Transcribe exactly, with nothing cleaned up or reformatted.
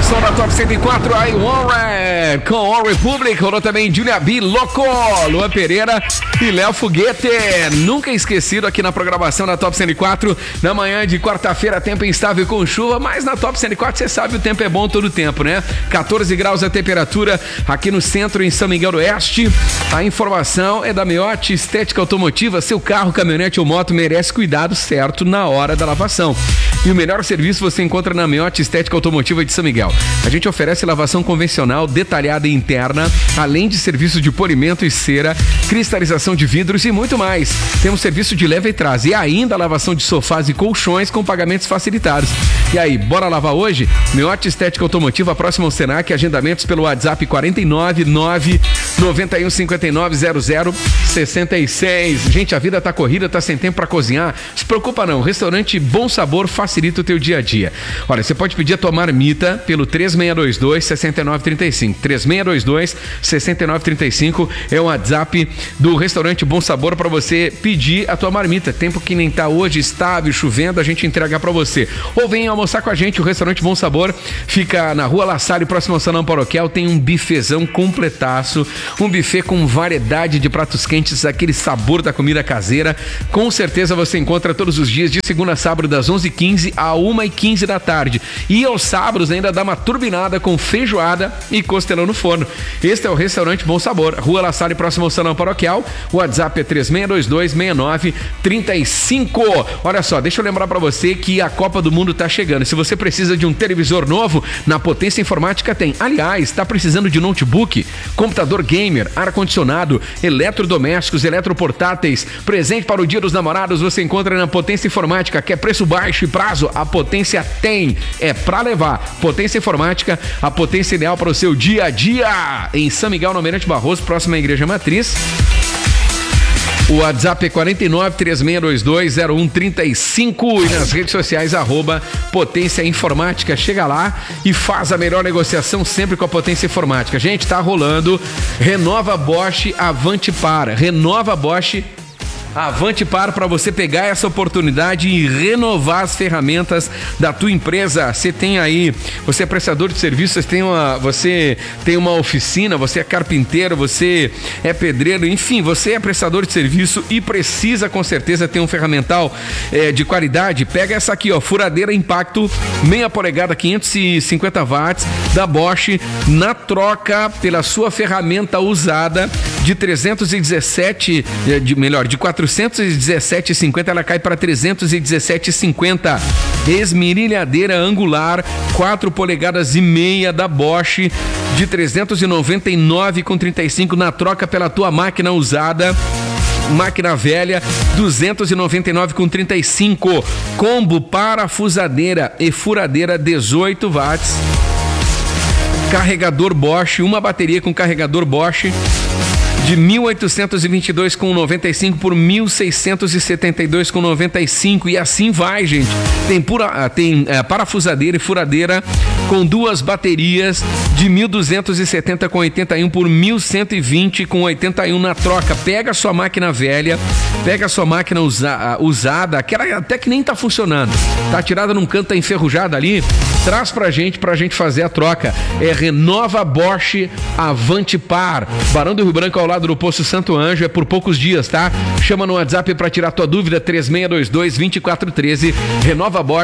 som da Top cento e quatro, aí Warren com All Republic, rolou também Julia B, Loco, Luan Pereira e Léo Foguete. Nunca esquecido aqui na programação da Top cento e quatro, na manhã de quarta-feira, tempo instável com chuva, mas na Top cento e quatro você sabe, o tempo é bom todo o tempo, né? quatorze graus a temperatura aqui no centro, em São Miguel do Oeste. A informação é da Meote Estética Automotiva. Seu carro, caminhonete ou moto merece cuidado certo na hora da lavação. E o melhor serviço você encontra na Meote Estética Automotiva de São Miguel. A gente oferece lavação convencional, detalhada e interna, além de serviço de polimento e cera, cristalização de vidros e muito mais. Temos serviço de leva e trás e ainda lavação de sofás e colchões com pagamentos facilitados. E aí, bora lavar hoje? Meote Estética Automotiva, próximo ao Senac, agendamentos pelo WhatsApp quatro nove nove nove um cinco nove zero zero seis seis. Gente, a vida tá corrida, tá sem tempo pra cozinhar? Se preocupa não, restaurante Bom Sabor facilita o teu dia a dia. Olha, você pode pedir a tua marmita pelo três seis dois dois, seis nove três cinco. três seis dois dois, seis nove três cinco é o WhatsApp do restaurante Bom Sabor para você pedir a tua marmita. Tempo que nem tá hoje, estável, chovendo, a gente entrega para você. Ou vem almoçar com a gente, o restaurante Bom Sabor fica na Rua La Salle, próximo ao Salão Paroquial, tem um bifezão completaço, um buffet com variedade de pratos quentes, aquele sabor da comida caseira. Com certeza você encontra todos os dias, de segunda a sábado, das onze e quinze a uma e quinze da tarde. E aos sábados ainda dá uma turbinada com feijoada e costelão no forno. Este é o restaurante Bom Sabor, Rua La Salle, próximo ao Salão Paroquial. O WhatsApp é três seis dois dois, seis nove três cinco. Olha só, deixa eu lembrar pra você que a Copa do Mundo tá chegando. Se você precisa de um televisor novo, na Potência Informática tem. Aliás, tá precisando de notebook, computador gamer, ar-condicionado, eletrodomésticos, eletroportáteis, presente para o Dia dos Namorados, você encontra na Potência Informática. Quer preço baixo e prazo? A Potência tem. É pra levar. Potência Informática, a potência ideal para o seu dia a dia. Em São Miguel, no Almirante Barroso, próximo à Igreja Matriz. O WhatsApp é quatro nove três seis dois dois zero um três cinco e nas redes sociais, arroba Potência Informática. Chega lá e faz a melhor negociação sempre com a Potência Informática. Gente, tá rolando Renova Bosch Avante Par. Renova Bosch Avante Par para você pegar essa oportunidade e renovar as ferramentas da tua empresa. Você tem aí, você é prestador de serviços, você tem uma, você tem uma oficina, você é carpinteiro, você é pedreiro, enfim, você é prestador de serviço e precisa com certeza ter um ferramental é, de qualidade. Pega essa aqui, ó, furadeira Impacto, meia polegada, quinhentos e cinquenta watts da Bosch, na troca pela sua ferramenta usada de trezentos e dezessete, de, melhor, de quatrocentos e dezessete reais e cinquenta centavos, ela cai para trezentos e dezessete reais e cinquenta centavos. Esmerilhadeira angular, quatro polegadas e meia da Bosch, de trezentos e noventa e nove reais e trinta e cinco centavos, na troca pela tua máquina usada. Máquina velha, duzentos e noventa e nove reais e trinta e cinco centavos. Combo parafusadeira e furadeira, dezoito watts. Carregador Bosch, uma bateria com carregador Bosch, de mil oitocentos e vinte e dois reais e noventa e cinco centavos por mil seiscentos e setenta e dois reais e noventa e cinco centavos. E assim vai, gente. Tem, pura, tem é, parafusadeira e furadeira com duas baterias de mil duzentos e setenta reais e oitenta e um centavos por mil cento e vinte reais e oitenta e um centavos na troca. Pega a sua máquina velha, pega a sua máquina usa, usada, aquela até que nem tá funcionando, tá tirada num canto, tá enferrujada ali, traz pra gente, pra gente fazer a troca. É Renova Bosch Avante Par, Barão do Rio Branco, ao lado do Poço Santo Anjo. É por poucos dias, tá? Chama no WhatsApp pra tirar tua dúvida, três seis dois dois, dois quatro um três. Renova Bosch